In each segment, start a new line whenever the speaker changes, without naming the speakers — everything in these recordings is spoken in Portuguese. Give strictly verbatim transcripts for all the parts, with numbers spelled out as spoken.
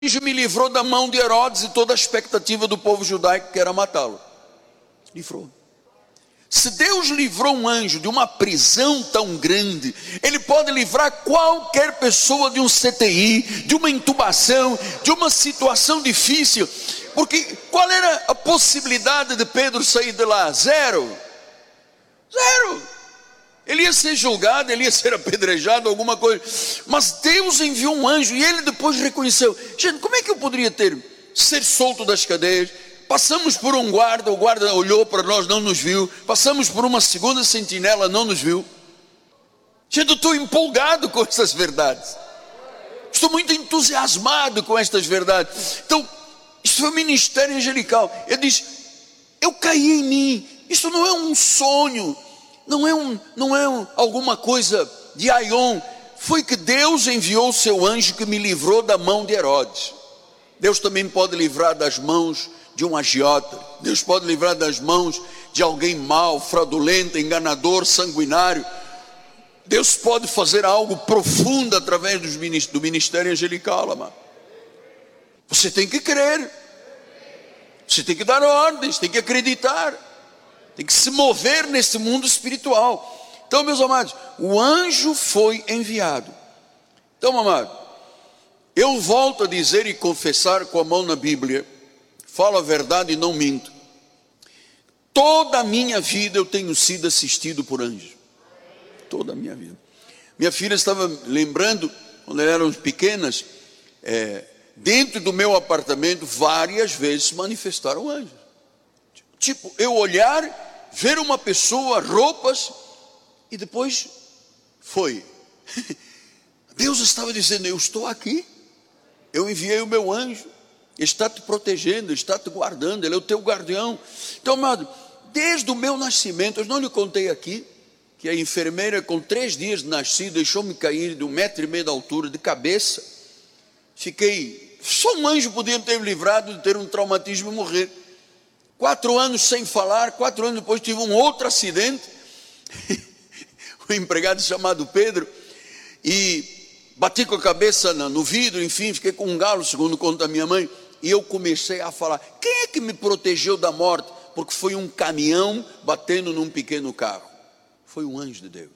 anjo me livrou da mão de Herodes e toda a expectativa do povo judaico que era matá-lo. Livrou. Se Deus livrou um anjo de uma prisão tão grande, Ele pode livrar qualquer pessoa de um C T I, de uma intubação, de uma situação difícil. Porque qual era a possibilidade de Pedro sair de lá? Zero. Zero. Ele ia ser julgado, ele ia ser apedrejado, alguma coisa. Mas Deus enviou um anjo e ele depois reconheceu. Gente, como é que eu poderia ter, ser solto das cadeias? Passamos por um guarda, o guarda olhou para nós, não nos viu. Passamos por uma segunda sentinela, não nos viu. Gente, eu estou empolgado com essas verdades. Estou muito entusiasmado com estas verdades. Então, isso foi o ministério angelical. Ele diz, eu caí em mim. Isso não é um sonho. Não é, um, não é um, alguma coisa de aion. Foi que Deus enviou o seu anjo que me livrou da mão de Herodes. Deus também pode livrar das mãos de um agiota. Deus pode livrar das mãos de alguém mau, fraudulento, enganador, sanguinário. Deus pode fazer algo profundo através do ministério angelical, amado. Você tem que crer. Você tem que dar ordens, tem que acreditar. Tem que se mover nesse mundo espiritual. Então, meus amados, o anjo foi enviado. Então, amado, eu volto a dizer e confessar com a mão na Bíblia, falo a verdade e não minto. Toda a minha vida eu tenho sido assistido por anjos. Toda a minha vida. Minha filha estava lembrando, quando elas eram pequenas, é, dentro do meu apartamento, várias vezes se manifestaram anjos. Tipo, eu olhar, ver uma pessoa, roupas, e depois foi. Deus estava dizendo, eu estou aqui, eu enviei o meu anjo, Ele está te protegendo, Ele está te guardando, Ele é o teu guardião. Então, amado, desde o meu nascimento, eu não lhe contei aqui, que a enfermeira com três dias de nascido, deixou-me cair de um metro e meio de altura, de cabeça, fiquei, só um anjo podia ter me livrado de ter um traumatismo e morrer. Quatro anos sem falar, quatro anos depois tive um outro acidente, um empregado chamado Pedro, e bati com a cabeça no vidro, enfim, fiquei com um galo, segundo conta da minha mãe, e eu comecei a falar, quem é que me protegeu da morte? Porque foi um caminhão batendo num pequeno carro. Foi um anjo de Deus.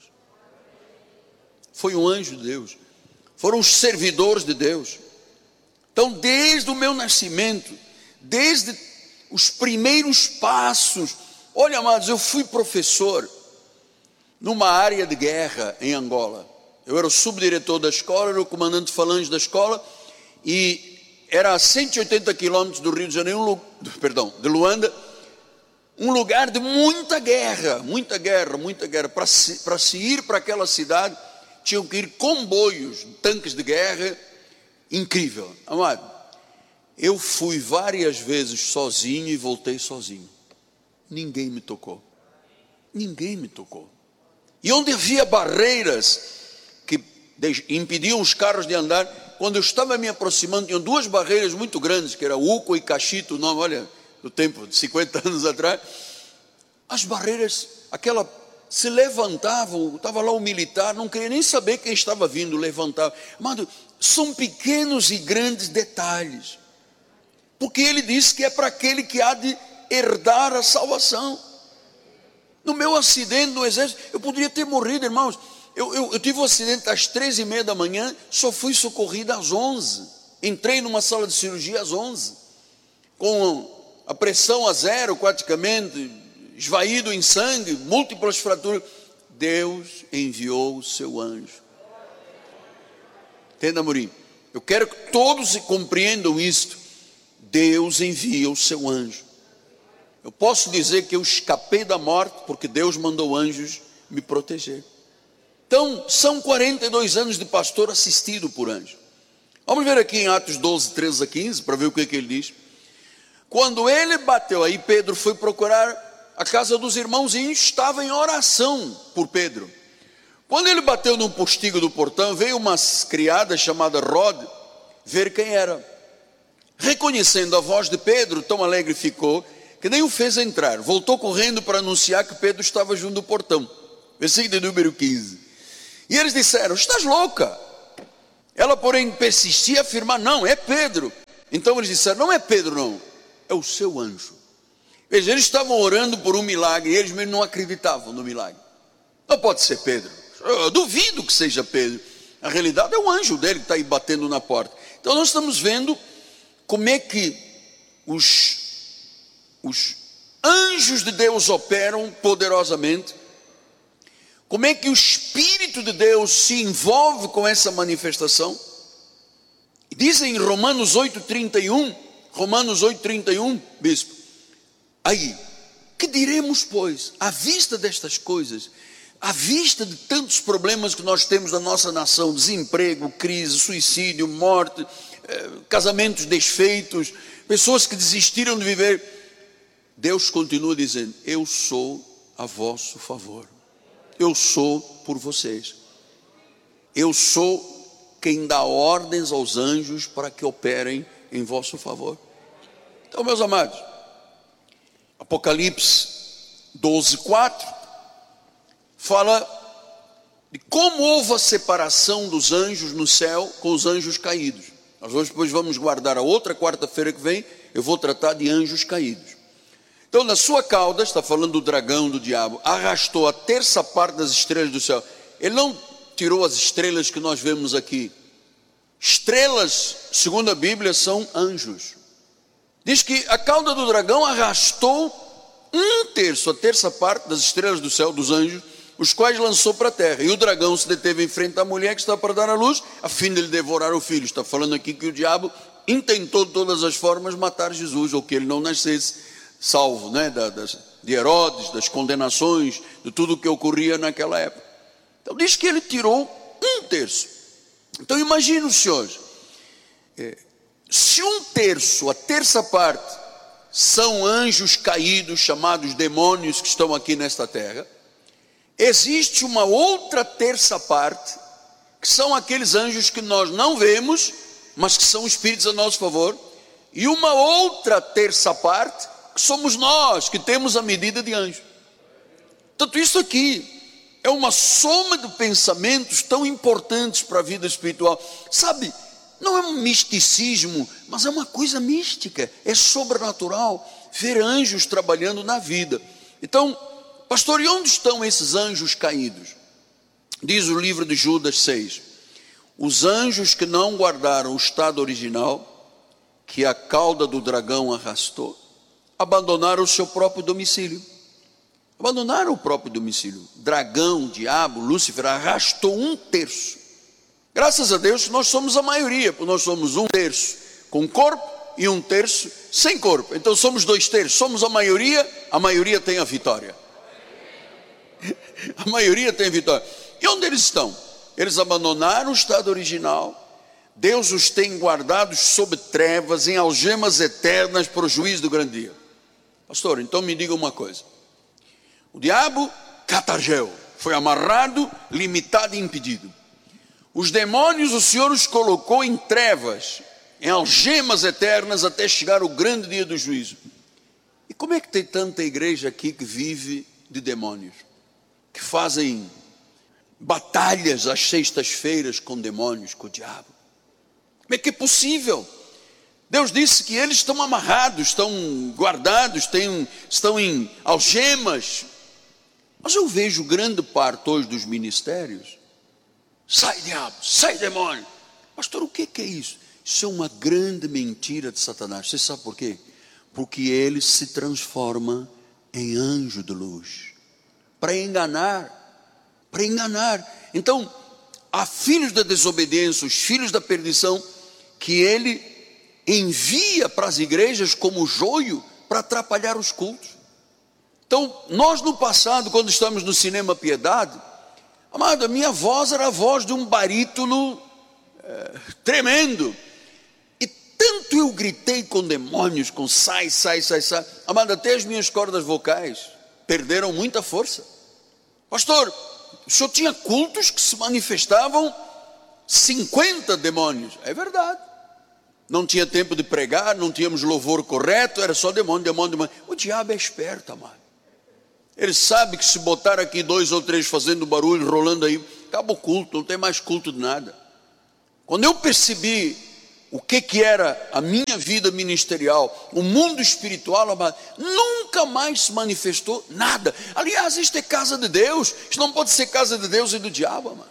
Foi um anjo de Deus. Foram os servidores de Deus. Então, desde o meu nascimento, desde os primeiros passos, olha, amados, eu fui professor numa área de guerra em Angola. Eu era o subdiretor da escola, era o comandante falange da escola, e era a cento e oitenta quilômetros do Rio de Janeiro, perdão, de Luanda, um lugar de muita guerra, muita guerra, muita guerra. Para se, para se ir para aquela cidade, tinham que ir comboios, tanques de guerra, incrível. Amado, eu fui várias vezes sozinho e voltei sozinho. Ninguém me tocou. Ninguém me tocou. E onde havia barreiras que impediam os carros de andar, quando eu estava me aproximando, tinham duas barreiras muito grandes, que era Uco e Cachito, o nome, olha, do tempo de cinquenta anos atrás. As barreiras, aquela, se levantavam, estava lá o militar, não queria nem saber quem estava vindo, levantava. Amado, são pequenos e grandes detalhes, porque ele disse que é para aquele que há de herdar a salvação. No meu acidente no exército, eu poderia ter morrido, irmãos. Eu, eu, eu tive um acidente às três e meia da manhã, só fui socorrido às onze. Entrei numa sala de cirurgia às onze, com a pressão a zero praticamente, esvaído em sangue, múltiplas fraturas. Deus enviou o seu anjo. Entenda, Amorim? Eu quero que todos compreendam isto. Deus envia o seu anjo. Eu posso dizer que eu escapei da morte, porque Deus mandou anjos me proteger. Então, são quarenta e dois anos de pastor assistido por anjo. Vamos ver aqui em Atos doze, treze a quinze, para ver o que, é que ele diz. Quando ele bateu, aí Pedro foi procurar a casa dos irmãos e estava em oração por Pedro. Quando ele bateu num postigo do portão, veio uma criada chamada Rod ver quem era. Reconhecendo a voz de Pedro, tão alegre ficou, que nem o fez entrar. Voltou correndo para anunciar que Pedro estava junto do portão. Versículo de número quinze. E eles disseram, estás louca? Ela, porém, persistia a afirmar: não, é Pedro. Então eles disseram: não é Pedro, não, é o seu anjo. Veja, eles estavam orando por um milagre e eles mesmo não acreditavam no milagre. Não pode ser Pedro, eu duvido que seja Pedro. A realidade é o anjo dele que está aí batendo na porta. Então nós estamos vendo como é que os, os anjos de Deus operam poderosamente, como é que o Espírito de Deus se envolve com essa manifestação. Dizem em Romanos oito, trinta e um, Romanos oito, trinta e um, bispo, aí, que diremos, pois, à vista destas coisas, à vista de tantos problemas que nós temos na nossa nação, desemprego, crise, suicídio, morte, eh, casamentos desfeitos, pessoas que desistiram de viver, Deus continua dizendo: eu sou a vosso favor, eu sou por vocês, eu sou quem dá ordens aos anjos para que operem em vosso favor. Então, meus amados, Apocalipse doze, quatro fala de como houve a separação dos anjos no céu com os anjos caídos. Nós hoje depois vamos guardar a outra quarta-feira que vem, eu vou tratar de anjos caídos. Então, na sua cauda, está falando do dragão, do diabo, arrastou a terça parte das estrelas do céu. Ele não tirou as estrelas que nós vemos aqui. Estrelas, segundo a Bíblia, são anjos. Diz que a cauda do dragão arrastou um terço, a terça parte das estrelas do céu, dos anjos, os quais lançou para a terra. E o dragão se deteve em frente à mulher que está para dar à luz, a fim de lhe devorar o filho. Está falando aqui que o diabo intentou de todas as formas matar Jesus, ou que ele não nascesse salvo, né, das, de Herodes, das condenações, de tudo o que ocorria naquela época. Então diz que ele tirou um terço. Então imagine os senhores, é, se um terço, a terça parte, são anjos caídos, chamados demônios, que estão aqui nesta terra, existe uma outra terça parte, que são aqueles anjos que nós não vemos, mas que são espíritos a nosso favor, e uma outra terça parte, que somos nós, que temos a medida de anjo. Portanto, isso aqui é uma soma de pensamentos tão importantes para a vida espiritual. Sabe, não é um misticismo, mas é uma coisa mística, é sobrenatural, ver anjos trabalhando na vida. Então, pastor, e onde estão esses anjos caídos? Diz o livro de Judas seis, os anjos que não guardaram o estado original, que a cauda do dragão arrastou, abandonaram o seu próprio domicílio. Abandonaram o próprio domicílio. Dragão, diabo, Lúcifer arrastou um terço. Graças a Deus nós somos a maioria, porque nós somos um terço com corpo e um terço sem corpo. Então somos dois terços, somos a maioria, a maioria tem a vitória. A maioria tem a vitória. E onde eles estão? Eles abandonaram o estado original. Deus os tem guardados sob trevas, em algemas eternas para o juízo do grande dia. Pastor, então me diga uma coisa. O diabo, catargeu, foi amarrado, limitado e impedido. Os demônios o Senhor os colocou em trevas, em algemas eternas, até chegar o grande dia do juízo. E como é que tem tanta igreja aqui que vive de demônios? Que fazem batalhas às sextas-feiras com demônios, com o diabo? Como é que é possível? Deus disse que eles estão amarrados, estão guardados, têm, estão em algemas. Mas eu vejo grande parte hoje dos ministérios, sai diabo, sai demônio. Pastor, o que é isso? Isso é uma grande mentira de Satanás. Você sabe por quê? Porque ele se transforma em anjo de luz, para enganar, para enganar. Então, há filhos da desobediência, os filhos da perdição, que ele envia para as igrejas como joio para atrapalhar os cultos. Então, nós no passado, quando estamos no Cinema Piedade, amado, a minha voz era a voz de um barítono é, tremendo. E tanto eu gritei com demônios, com sai, sai, sai, sai. Amado, até as minhas cordas vocais perderam muita força. Pastor, o senhor tinha cultos que se manifestavam cinquenta demônios. É verdade. Não tinha tempo de pregar, não tínhamos louvor correto, era só demônio, demônio, demônio. O diabo é esperto, amado. Ele sabe que se botar aqui dois ou três fazendo barulho, rolando aí, acaba o culto, não tem mais culto de nada. Quando eu percebi o que, que era a minha vida ministerial, o mundo espiritual, amado, nunca mais se manifestou nada. Aliás, isto é casa de Deus. Isto não pode ser casa de Deus e do diabo, amado.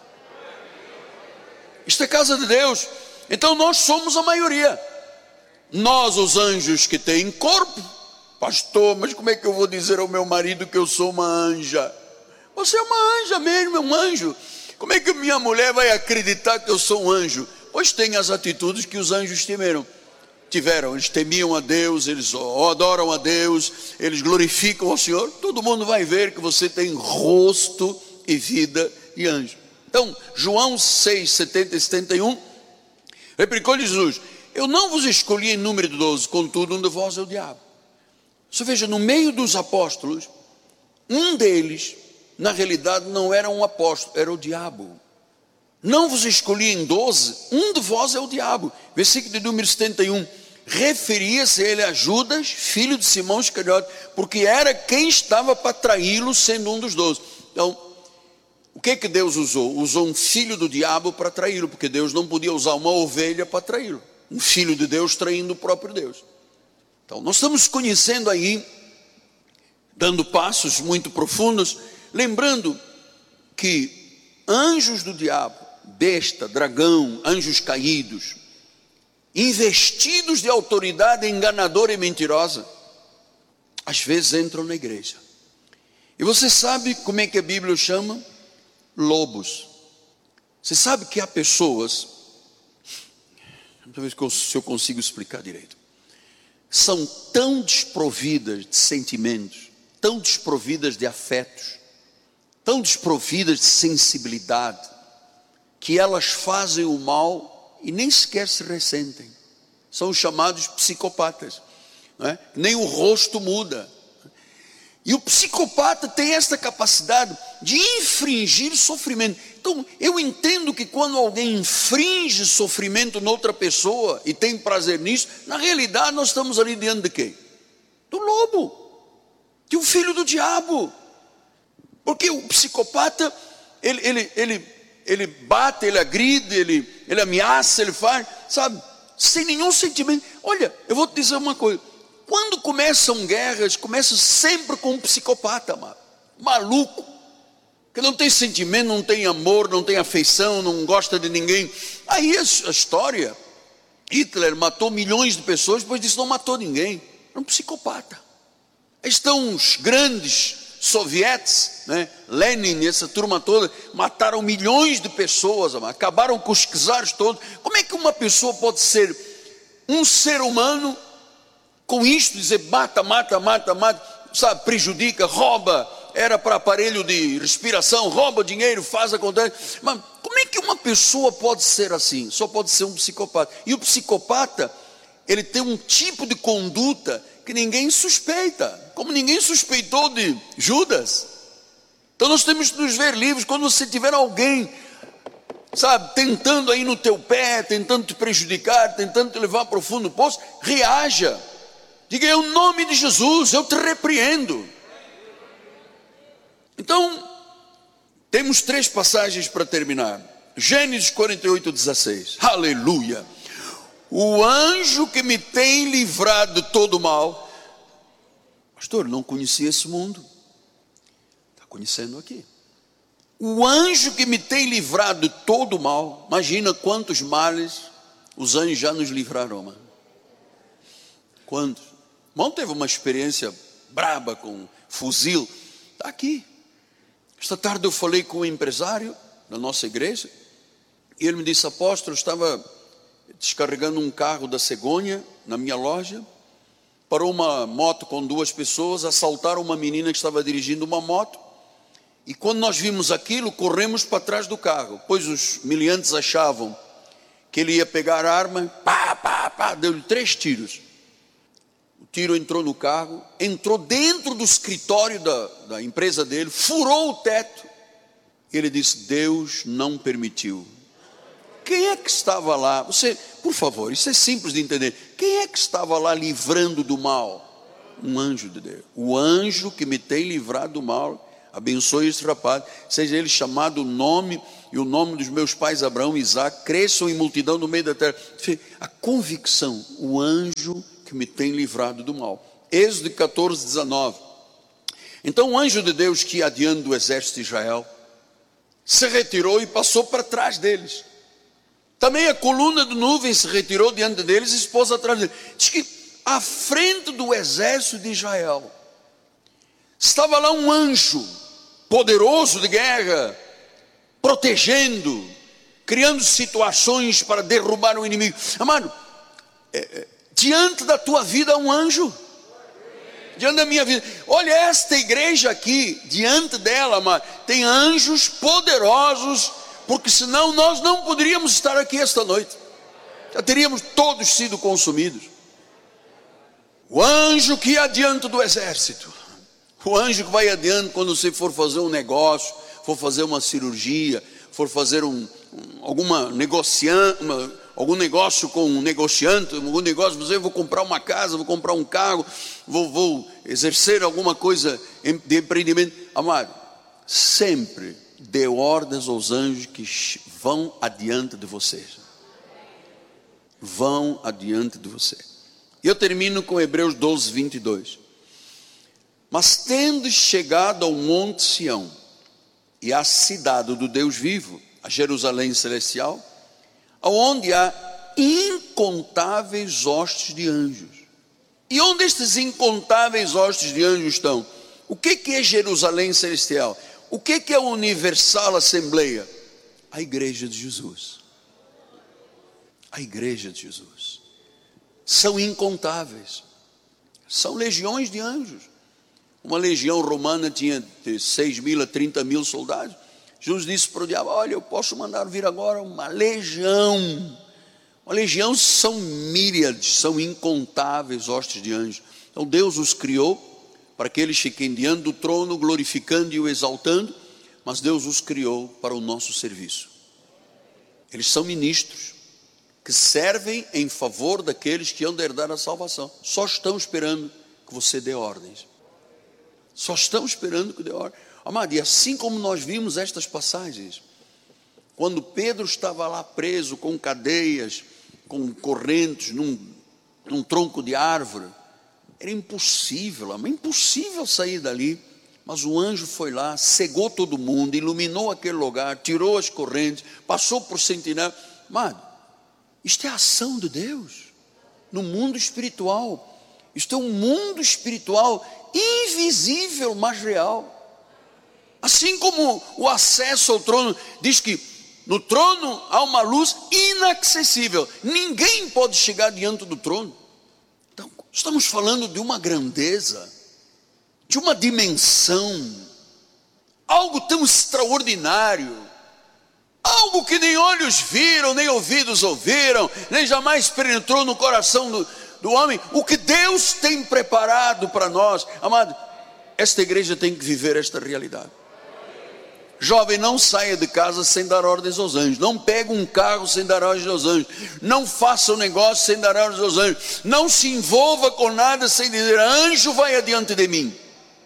Isto é casa de Deus. Então nós somos a maioria. Nós, os anjos que têm corpo. Pastor, mas como é que eu vou dizer ao meu marido que eu sou uma anja? Você é uma anja mesmo, é um anjo. Como é que minha mulher vai acreditar que eu sou um anjo? Pois tem as atitudes que os anjos temeram. Tiveram, eles temiam a Deus, eles adoram a Deus, eles glorificam ao Senhor. Todo mundo vai ver que você tem rosto e vida de anjo. Então, João seis, setenta e setenta e um, replicou-lhe Jesus: eu não vos escolhi em número de doze, contudo um de vós é o diabo. Você veja, no meio dos apóstolos, um deles, na realidade, não era um apóstolo, era o diabo. Não vos escolhi em doze, um de vós é o diabo. Versículo de número setenta e um, referia-se ele a Judas, filho de Simão Iscariote, porque era quem estava para traí-lo, sendo um dos doze. Então, o que é que Deus usou? Usou um filho do diabo para traí-lo, porque Deus não podia usar uma ovelha para traí-lo. Um filho de Deus traindo o próprio Deus. Então, nós estamos conhecendo aí, dando passos muito profundos, lembrando que anjos do diabo, besta, dragão, anjos caídos, investidos de autoridade enganadora e mentirosa, às vezes entram na igreja. E você sabe como é que a Bíblia chama? Lobos. Você sabe que há pessoas, talvez se eu consigo explicar direito, são tão desprovidas de sentimentos, tão desprovidas de afetos, tão desprovidas de sensibilidade, que elas fazem o mal e nem sequer se ressentem. São os chamados psicopatas, não é? Nem o rosto muda. E o psicopata tem esta capacidade de infringir sofrimento. Então, eu entendo que quando alguém infringe sofrimento noutra pessoa e tem prazer nisso, na realidade nós estamos ali diante de quem? Do lobo, de um filho do diabo. Porque o psicopata, ele, ele, ele, ele bate, ele agride, ele, ele ameaça, ele faz, sabe, sem nenhum sentimento. Olha, eu vou te dizer uma coisa. Quando começam guerras, começam sempre com um psicopata, mano, maluco, que não tem sentimento, não tem amor, não tem afeição, não gosta de ninguém. Aí a história, Hitler matou milhões de pessoas, depois disso não matou ninguém, era um psicopata. Aí estão os grandes sovietes, né? Lenin, essa turma toda, mataram milhões de pessoas, mano, acabaram com os czares todos. Como é que uma pessoa pode ser um ser humano com isto, dizer mata, mata, mata, mata, sabe, prejudica, rouba, era para aparelho de respiração, rouba dinheiro, faz acontece. Mas como é que uma pessoa pode ser assim? Só pode ser um psicopata. E o psicopata, ele tem um tipo de conduta que ninguém suspeita, como ninguém suspeitou de Judas. Então nós temos que nos ver livres. Quando você tiver alguém, sabe, tentando aí no teu pé, tentando te prejudicar, tentando te levar para o fundo do poço, reaja. Diga, em nome de Jesus, eu te repreendo. Então, temos três passagens para terminar. Gênesis quarenta e oito, dezesseis. Aleluia. O anjo que me tem livrado de todo mal. Pastor, não conhecia esse mundo. Está conhecendo aqui. O anjo que me tem livrado de todo mal. Imagina quantos males os anjos já nos livraram, mano. Quantos? Irmão teve uma experiência braba com fuzil. Está aqui. Esta tarde eu falei com um empresário da nossa igreja. E ele me disse, apóstolo, eu estava descarregando um carro da cegonha na minha loja. Parou uma moto com duas pessoas, assaltaram uma menina que estava dirigindo uma moto. E quando nós vimos aquilo, corremos para trás do carro. Pois os miliantes achavam que ele ia pegar a arma. Pá, pá, pá, deu-lhe três tiros. O tiro entrou no carro, entrou dentro do escritório da, da empresa dele, furou o teto. Ele disse, Deus não permitiu. Quem é que estava lá? Você, por favor, isso é simples de entender. Quem é que estava lá livrando do mal? Um anjo de Deus. O anjo que me tem livrado do mal. abençoe este rapaz, seja ele chamado o nome e o nome dos meus pais Abraão e Isaac, cresçam em multidão no meio da terra. A convicção, o anjo que me tem livrado do mal. Êxodo catorze, dezenove. Então o anjo de Deus que ia adiante do exército de Israel se retirou e passou para trás deles. Também a coluna de nuvem se retirou diante deles e se pôs atrás deles. Diz que à frente do exército de Israel estava lá um anjo poderoso de guerra, protegendo, criando situações para derrubar o inimigo. Amado, é, é, diante da tua vida há um anjo, diante da minha vida. Olha esta igreja aqui, diante dela, amado, tem anjos poderosos, porque senão nós não poderíamos estar aqui esta noite, já teríamos todos sido consumidos. O anjo que ia adiante do exército, o anjo que vai adiante quando você for fazer um negócio, for fazer uma cirurgia, for fazer um, um, alguma negociante, uma, algum negócio com um negociante, algum negócio, você vou comprar uma casa, vou comprar um carro, vou, vou exercer alguma coisa de empreendimento. Amado, sempre dê ordens aos anjos que vão adiante de vocês. Vão adiante de você. E eu termino com Hebreus doze, vinte e dois. Mas tendo chegado ao monte Sião e à cidade do Deus vivo, a Jerusalém celestial, onde há incontáveis hostes de anjos. E onde estes incontáveis hostes de anjos estão? O que que é Jerusalém celestial? O que que é a Universal Assembleia? A igreja de Jesus. A igreja de Jesus. São incontáveis. São legiões de anjos. Uma legião romana tinha de seis mil a trinta mil soldados. Jesus disse para o diabo: olha, eu posso mandar vir agora uma legião. Uma legião são míriades, são incontáveis hostes de anjos. Então Deus os criou para que eles fiquem diante do trono, glorificando e o exaltando, mas Deus os criou para o nosso serviço. Eles são ministros que servem em favor daqueles que hão de herdar a salvação. Só estão esperando que você dê ordens. Só estão esperando que dê ordem. Amado, e assim como nós vimos estas passagens, quando Pedro estava lá preso com cadeias, com correntes, num, num tronco de árvore, era impossível, amado, impossível sair dali, mas o anjo foi lá, cegou todo mundo, iluminou aquele lugar, tirou as correntes, passou por sentinela. Amado, isto é a ação de Deus, no mundo espiritual. Isto é um mundo espiritual invisível, mas real. Assim como o acesso ao trono, diz que no trono há uma luz inacessível, ninguém pode chegar diante do trono. Então, estamos falando de uma grandeza, de uma dimensão, algo tão extraordinário, algo que nem olhos viram, nem ouvidos ouviram, nem jamais penetrou no coração do, do homem, o que Deus tem preparado para nós. Amado, esta igreja tem que viver esta realidade. Jovem, não saia de casa sem dar ordens aos anjos. Não pegue um carro sem dar ordens aos anjos. Não faça um negócio sem dar ordens aos anjos. Não se envolva com nada sem dizer: anjo, vai adiante de mim.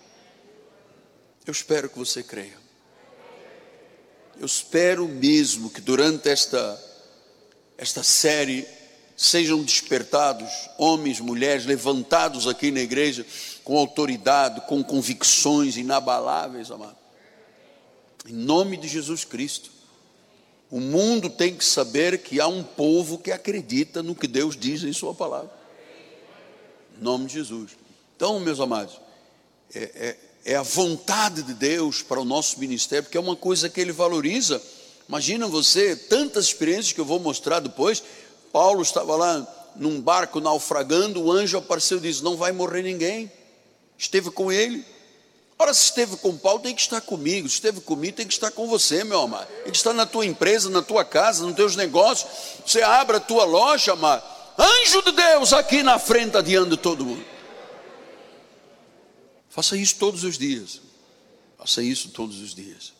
Eu espero que você creia. Eu espero mesmo que durante esta, esta série sejam despertados homens, mulheres, levantados aqui na igreja com autoridade, com convicções inabaláveis, amado. Em nome de Jesus Cristo. O mundo tem que saber que há um povo que acredita no que Deus diz em sua palavra. Em nome de Jesus. Então, meus amados, é, é, é a vontade de Deus para o nosso ministério, porque é uma coisa que Ele valoriza. Imagina você, tantas experiências que eu vou mostrar depois. Paulo estava lá num barco naufragando, o anjo apareceu e disse: não vai morrer ninguém. Esteve com ele. Ora, se esteve com Paulo, tem que estar comigo. Se esteve comigo, tem que estar com você, meu amado. Tem que estar na tua empresa, na tua casa, nos teus negócios. Você abre a tua loja, amado. Anjo de Deus aqui na frente, adiante de todo mundo. Faça isso todos os dias. Faça isso todos os dias.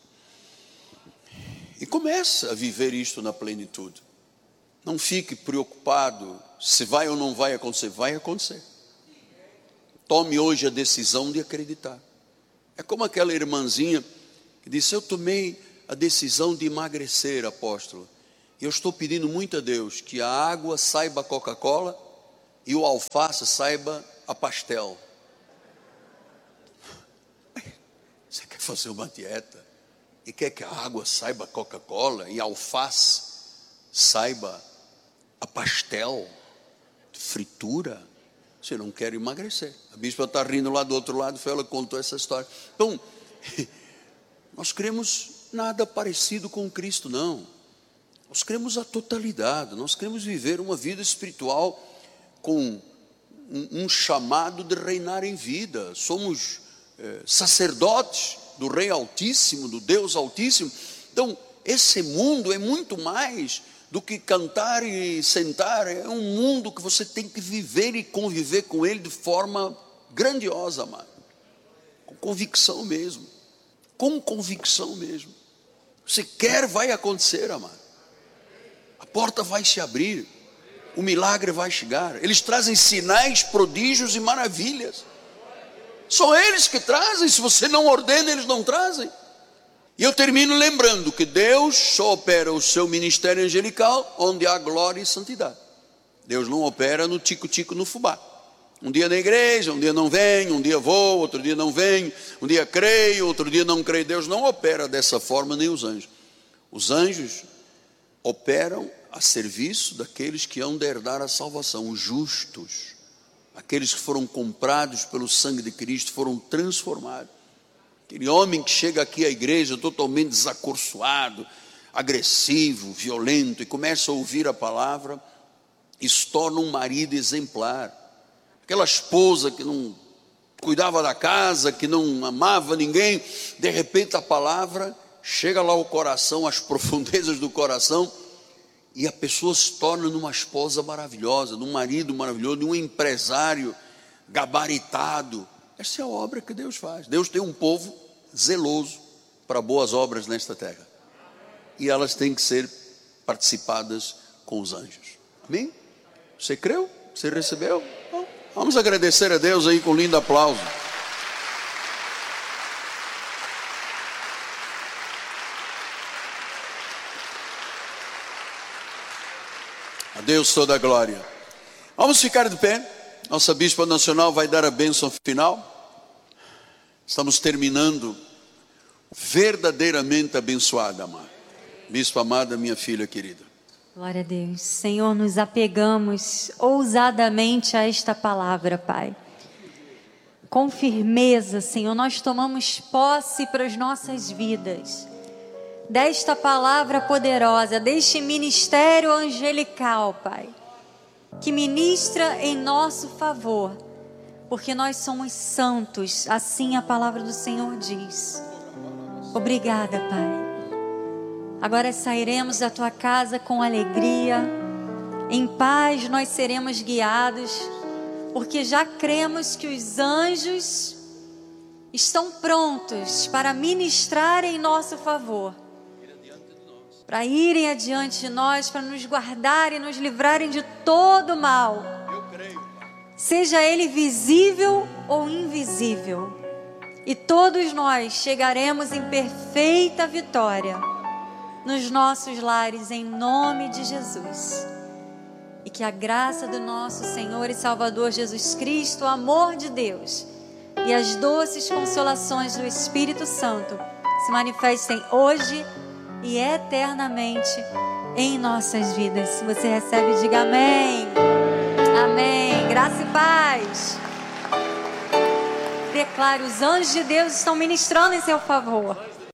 E começa a viver isto na plenitude. Não fique preocupado se vai ou não vai acontecer. Vai acontecer. Tome hoje a decisão de acreditar. É como aquela irmãzinha que disse: eu tomei a decisão de emagrecer, apóstolo. E eu estou pedindo muito a Deus que a água saiba a Coca-Cola e o alface saiba a pastel. Você quer fazer uma dieta e quer que a água saiba a Coca-Cola e a alface saiba a pastel, fritura? Você não quer emagrecer. A bispa está rindo lá do outro lado, foi ela que contou essa história. Então, nós queremos nada parecido com Cristo, não. Nós queremos a totalidade, nós queremos viver uma vida espiritual com um, um chamado de reinar em vida. Somos eh, sacerdotes do Rei Altíssimo, do Deus Altíssimo. Então, esse mundo é muito mais do que cantar e sentar. É um mundo que você tem que viver e conviver com ele de forma grandiosa, amado. Com convicção mesmo. Com convicção mesmo. Você quer, vai acontecer, amado. A porta vai se abrir. O milagre vai chegar. Eles trazem sinais, prodígios e maravilhas. São eles que trazem. Se você não ordena, eles não trazem. E eu termino lembrando que Deus só opera o seu ministério angelical onde há glória e santidade. Deus não opera no tico-tico, no fubá. Um dia na igreja, um dia não vem, um dia vou, outro dia não venho, um dia creio, outro dia não creio. Deus não opera dessa forma, nem os anjos. Os anjos operam a serviço daqueles que hão de herdar a salvação, os justos, aqueles que foram comprados pelo sangue de Cristo, foram transformados. Aquele homem que chega aqui à igreja totalmente desacorçoado, agressivo, violento, e começa a ouvir a palavra, e se torna um marido exemplar. Aquela esposa que não cuidava da casa, que não amava ninguém, de repente a palavra chega lá ao coração, às profundezas do coração, e a pessoa se torna numa esposa maravilhosa, num marido maravilhoso, num empresário gabaritado. Essa é a obra que Deus faz. Deus tem um povo zeloso para boas obras nesta terra. E elas têm que ser participadas com os anjos. Amém? Você creu? Você recebeu? Bom, vamos agradecer a Deus aí com um lindo aplauso. A Deus toda a glória. Vamos ficar de pé. Nossa Bispa Nacional vai dar a bênção final. Estamos terminando verdadeiramente abençoada, amada. Bispa amada, minha filha querida.
Glória a Deus. Senhor, nos apegamos ousadamente a esta palavra, Pai. Com firmeza, Senhor, nós tomamos posse para as nossas vidas desta palavra poderosa, deste ministério angelical, Pai, que ministra em nosso favor, porque nós somos santos, assim a palavra do Senhor diz. Obrigada, Pai. Agora sairemos da Tua casa com alegria, em paz nós seremos guiados, porque já cremos que os anjos estão prontos para ministrar em nosso favor, para irem adiante de nós, para nos guardarem, nos livrarem de todo mal, seja ele visível ou invisível, e todos nós chegaremos em perfeita vitória nos nossos lares, em nome de Jesus. E que a graça do nosso Senhor e Salvador Jesus Cristo, o amor de Deus e as doces consolações do Espírito Santo se manifestem hoje e eternamente em nossas vidas. Se você recebe, diga amém. Amém. Graça e paz. Declare, os anjos de Deus estão ministrando em seu favor.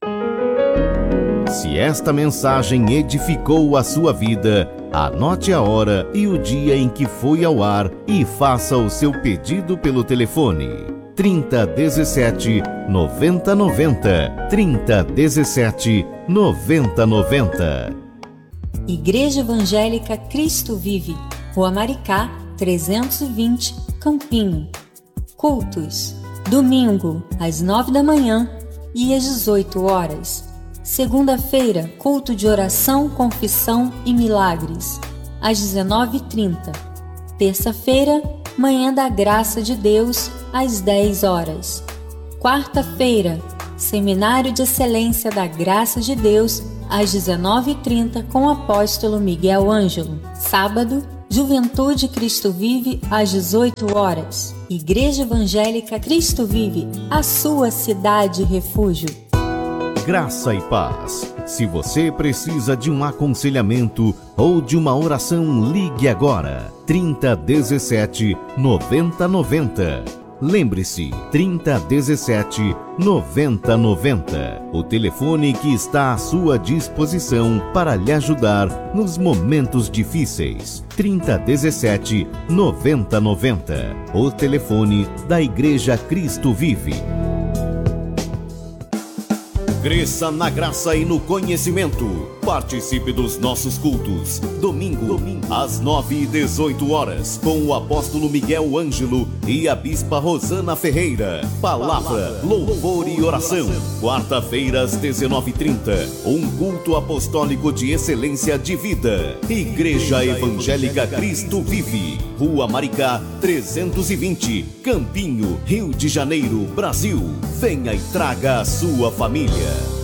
Se esta mensagem edificou a sua vida, anote a hora e o dia em que foi ao ar e faça o seu pedido pelo telefone trinta, dezessete, noventa, noventa, trinta, dezessete, noventa, noventa.
Igreja Evangélica Cristo Vive, Rua Maricá, trezentos e vinte, Campinho. Cultos: domingo, às nove da manhã e às dezoito horas. Segunda-feira, culto de oração, confissão e milagres, às dezenove e trinta. Terça-feira, manhã da graça de Deus, às dez horas.
Quarta-feira, Seminário de Excelência da Graça de Deus, às dezenove e trinta, com o apóstolo Miguel Ângelo. Sábado, Juventude Cristo Vive, às dezoito horas. Igreja Evangélica Cristo Vive, a sua cidade refúgio.
Graça e paz. Se você precisa de um aconselhamento ou de uma oração, ligue agora. trinta dezessete, noventa noventa. Lembre-se, trinta dezessete, noventa noventa. O telefone que está à sua disposição para lhe ajudar nos momentos difíceis. trinta dezessete, noventa noventa. O telefone da Igreja Cristo Vive. Cresça na graça e no conhecimento. Participe dos nossos cultos. Domingo, Domingo, às nove e dezoito horas, com o apóstolo Miguel Ângelo e a bispa Rosana Ferreira. Palavra, louvor e oração. Quarta-feira, às dezenove e trinta, um culto apostólico de excelência de vida. Igreja Evangélica Cristo Vive. Rua Maricá, trezentos e vinte, Campinho, Rio de Janeiro, Brasil. Venha e traga a sua família.